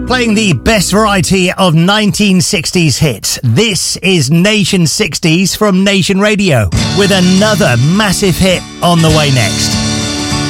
Playing the best variety of 1960s hits. This is Nation 60s from Nation Radio with another massive hit on the way next.